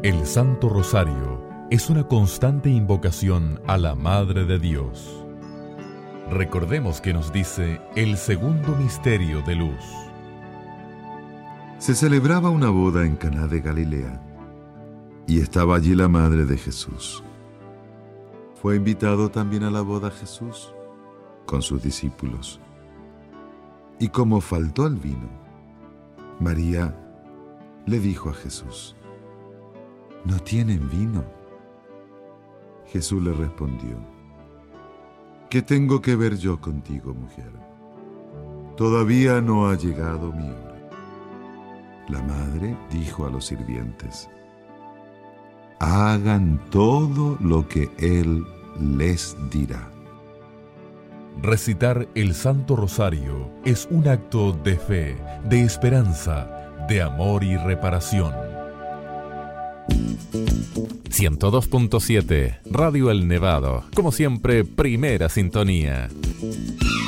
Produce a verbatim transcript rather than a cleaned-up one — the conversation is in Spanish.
El Santo Rosario es una constante invocación a la Madre de Dios. Recordemos que nos dice el segundo misterio de luz. Se celebraba una boda en Caná de Galilea, y estaba allí la madre de Jesús. Fue invitado también a la boda Jesús con sus discípulos. Y como faltó el vino, María le dijo a Jesús: «¿No tienen vino?». Jesús le respondió: «¿Qué tengo que ver yo contigo, mujer? Todavía no ha llegado mi hora». La madre dijo a los sirvientes: «Hagan todo lo que Él les dirá». Recitar el Santo Rosario es un acto de fe, de esperanza, de amor y reparación. ciento dos punto siete Radio El Nevado, como siempre, primera sintonía.